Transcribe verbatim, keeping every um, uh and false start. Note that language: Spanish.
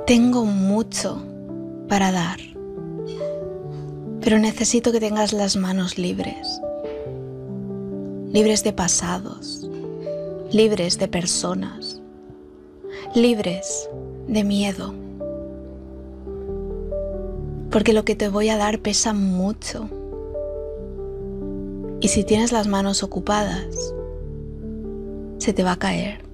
Tengo mucho para dar, pero necesito que tengas las manos libres, libres de pasados, libres de personas, libres de miedo, porque lo que te voy a dar pesa mucho. Y si tienes las manos ocupadas, se te va a caer.